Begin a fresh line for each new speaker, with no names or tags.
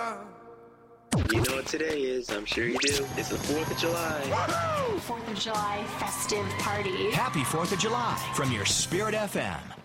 You know what today is, I'm sure you do. It's the 4th of July.
Woohoo! 4th of July festive party.
Happy 4th of July from your Spirit FM.